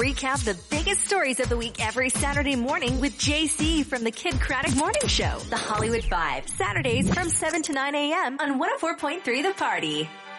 recap the biggest stories of the week every Saturday morning with JC from the Kid Craddock Morning Show, The Hollywood Five, Saturdays from 7 to 9 a.m. on 104.3 The Party.